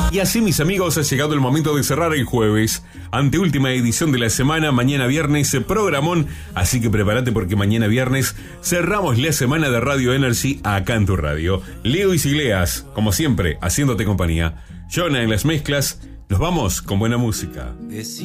Y así, mis amigos, ha llegado el momento de cerrar el jueves. Anteúltima edición de la semana, mañana viernes, programón. Así que prepárate porque mañana viernes cerramos la semana de Radio Energy acá en tu radio. Leo y Sigleas, como siempre, haciéndote compañía. Jonah en las mezclas. Nos vamos con buena música.